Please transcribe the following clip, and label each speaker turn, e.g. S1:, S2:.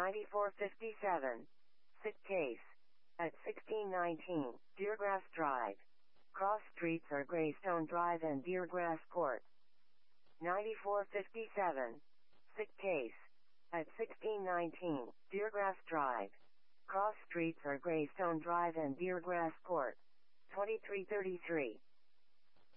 S1: 9457. Sick case. At 1619, Deergrass Drive. Cross streets are Greystone Drive and Deergrass Court. 9457. Sick case. At 1619, Deergrass Drive. Cross streets are Greystone Drive and Deergrass Court. 2333.